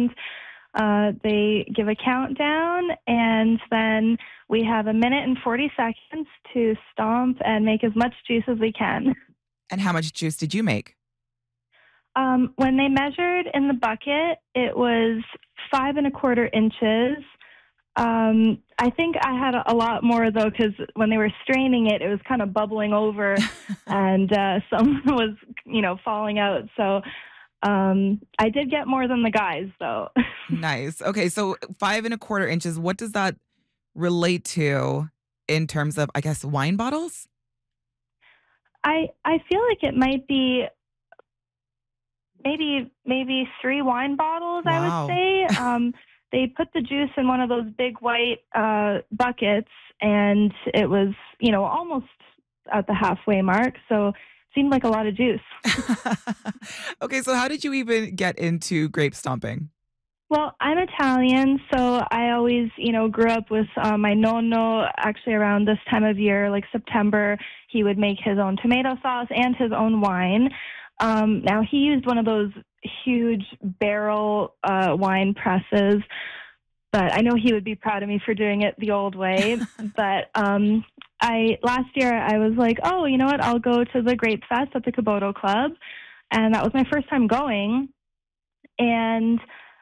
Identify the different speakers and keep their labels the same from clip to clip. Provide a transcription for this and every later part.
Speaker 1: and they give a countdown, and then we have 1 minute and 40 seconds to stomp and make as much juice as we can.
Speaker 2: And how much juice did you make?
Speaker 1: When they measured in the bucket, it was 5¼ inches. I think I had a lot more, though, because when they were straining it, it was kind of bubbling over and some was, falling out. So I did get more than the guys, though.
Speaker 2: Nice. Okay, so 5¼ inches, what does that relate to in terms of, I guess, wine bottles?
Speaker 1: I feel like it might be maybe 3 wine bottles,
Speaker 2: Wow.
Speaker 1: I would say. They put the juice in one of those big white buckets, and it was, almost at the halfway mark. So it seemed like a lot of juice.
Speaker 2: Okay, so how did you even get into grape stomping?
Speaker 1: Well, I'm Italian, so I always, grew up with my nonno. Actually, around this time of year, like September, he would make his own tomato sauce and his own wine. Now, he used one of those huge barrel wine presses, but I know he would be proud of me for doing it the old way. But last year, I was like, oh, you know what? I'll go to the Grape Fest at the Caboto Club. And that was my first time going. And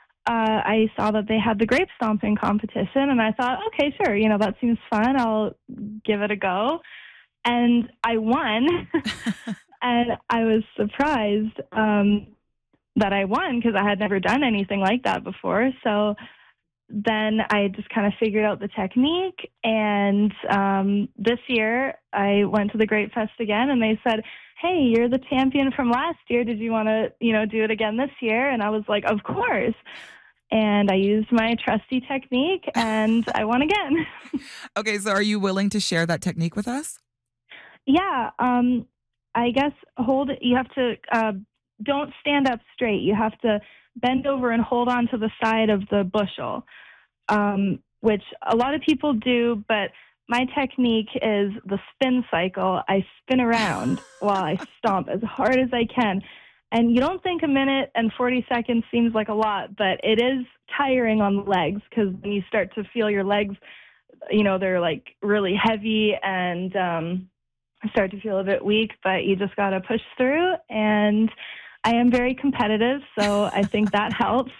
Speaker 1: I saw that they had the grape stomping competition, and I thought, okay, sure, that seems fun. I'll give it a go. And I won. And I was surprised that I won because I had never done anything like that before. So then I just kind of figured out the technique. And this year I went to the Grape Fest again, and they said, hey, you're the champion from last year. Did you want to, do it again this year? And I was like, of course. And I used my trusty technique, and I won again.
Speaker 2: Okay, so are you willing to share that technique with us?
Speaker 1: Yeah. I guess you have to, don't stand up straight. You have to bend over and hold on to the side of the bushel, which a lot of people do, but my technique is the spin cycle. I spin around while I stomp as hard as I can. And you don't think 1 minute and 40 seconds seems like a lot, but it is tiring on the legs, because when you start to feel your legs, they're like really heavy and start to feel a bit weak, but you just got to push through. And I am very competitive, so I think that helps.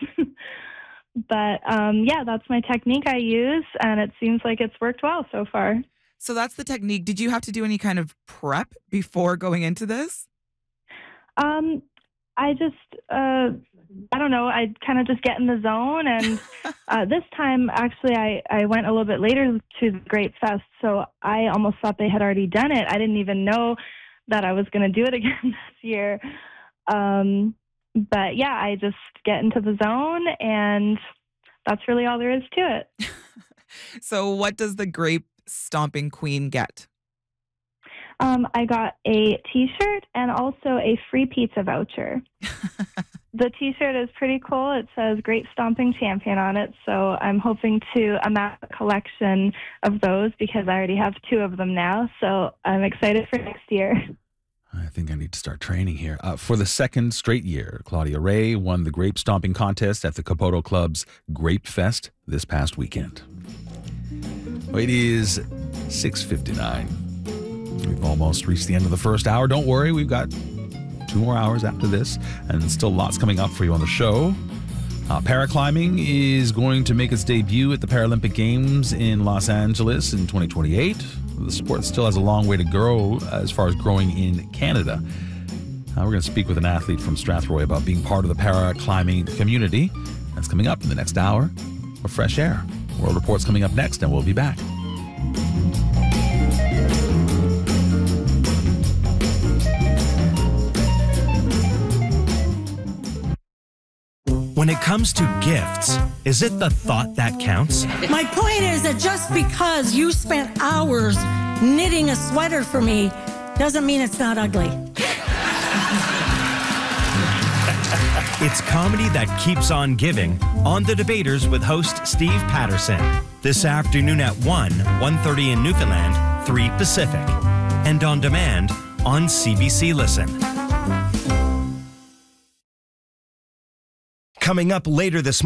Speaker 1: But that's my technique I use, and it seems like it's worked well so far.
Speaker 2: So that's the technique. Did you have to do any kind of prep before going into this?
Speaker 1: I just, I don't know, I kind of just get in the zone. And this time, actually, I went a little bit later to the Grape Fest, so I almost thought they had already done it. I didn't even know that I was going to do it again this year. But yeah, I just get into the zone, and that's really all there is to it.
Speaker 2: So what does the Grape Stomping Queen get?
Speaker 1: I got a T-shirt and also a free pizza voucher. The T-shirt is pretty cool. It says Grape Stomping Champion on it, so I'm hoping to amass a collection of those because I already have 2 of them now, so I'm excited for next year.
Speaker 3: I think I need to start training here. For the second straight year, Claudia Ray won the grape stomping contest at the Caboto Club's Grape Fest this past weekend. Well, it is 6:59. We've almost reached the end of the first hour. Don't worry, we've got 2 more hours after this, and still lots coming up for you on the show. Paraclimbing is going to make its debut at the Paralympic Games in Los Angeles in 2028. The sport still has a long way to go as far as growing in Canada. We're going to speak with an athlete from Strathroy about being part of the paraclimbing community. That's coming up in the next hour of Fresh Air. World Report's coming up next, and we'll be back.
Speaker 4: When it comes to gifts, is it the thought that counts?
Speaker 5: My point is that just because you spent hours knitting a sweater for me doesn't mean it's not ugly.
Speaker 4: It's comedy that keeps on giving on The Debaters with host Steve Patterson. This afternoon at 1:30 in Newfoundland, 3 Pacific. And on demand on CBC Listen. Coming up later this morning.